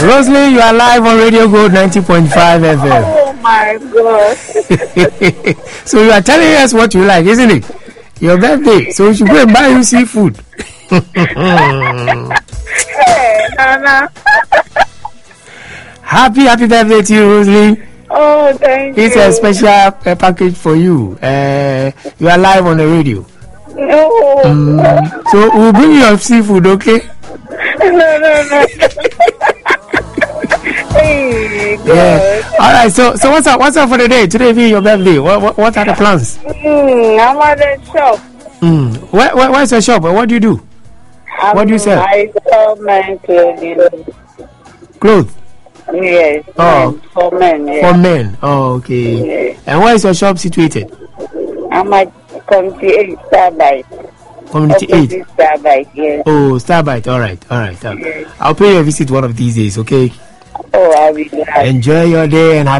Rosalie, you are live on Radio Gold 90.5 FM. Oh my God. So you are telling us what you like, isn't it? Your birthday. So we should go and buy you seafood. Hey, Nana. Happy birthday to you, Rosalie. Oh, thank It's you. a special package for you. You are live on the radio. No. So we'll bring you your seafood, okay? No. Hey, God. Yeah. All right. So what's up for the day? Today being your birthday. What are the plans? I'm at the shop. Where's your shop? What do you do? What do you sell? I sell men clothing. Clothes. Yes. Oh. Men, for men. Yes. For men. Oh, okay. Yes. And where is your shop situated? I'm at Community 8 Starbite. Community 8. Starbite, yes. Oh, Starbite. All right. Yes. I'll pay you a visit one of these days. Okay. Oh, I'll be glad. Enjoy your day and